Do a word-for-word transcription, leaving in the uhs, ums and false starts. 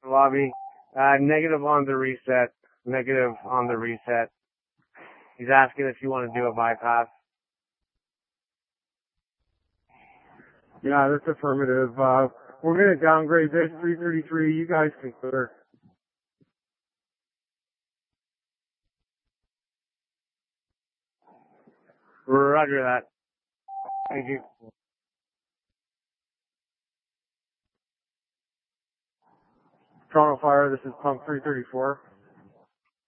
lobby. Uh, negative on the reset. Negative on the reset. He's asking if you want to do a bypass. Yeah, that's affirmative. Uh, we're going to downgrade this three thirty-three. You guys can clear. Roger that. Thank you. Toronto Fire, this is pump three thirty-four.